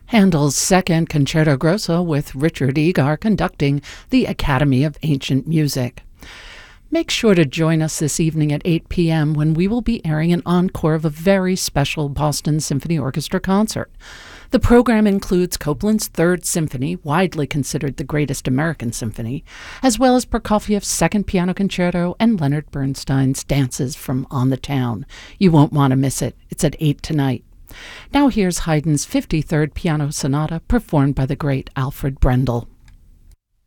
Handel's Second Concerto Grosso with Richard Egar conducting the Academy of Ancient Music. Make sure to join us this evening at 8 p.m. when we will be airing an encore of a very special Boston Symphony Orchestra concert. The program includes Copland's Third Symphony, widely considered the greatest American symphony, as well as Prokofiev's Second Piano Concerto and Leonard Bernstein's Dances from On the Town. You won't want to miss it. It's at 8 tonight. Now here's Haydn's 53rd Piano Sonata performed by the great Alfred Brendel.